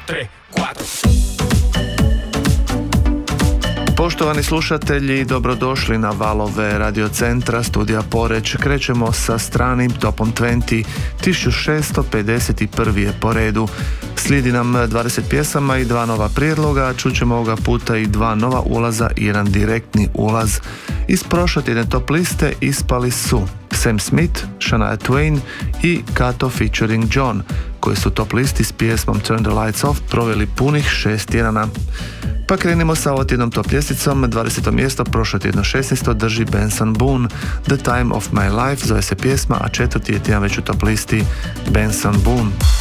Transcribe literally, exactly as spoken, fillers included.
tre, quattro. Poštovani slušatelji, dobrodošli na valove Radio Centra studija Poreč. Krećemo sa stranim topom dvadeset. tisuću šesto pedeset prvi je po redu. Slijedi nam dvadeset pjesama i dva nova prijedloga. Čućemo ovoga puta i dva nova ulaza i jedan direktni ulaz. Iz prošle tjedne top liste ispali su Sam Smith, Shania Twain i Kato featuring John, koji su top listi s pjesmom Turn the Lights Off proveli punih šest tjedana. Pa krenimo sa ovotjednom top ljesticom. dvadeseto mjesto prošlo tjedno šesnaesto drži Benson Boone, The Time of My Life zove se pjesma, a četvrti je tjedan već u top listi Benson Boone.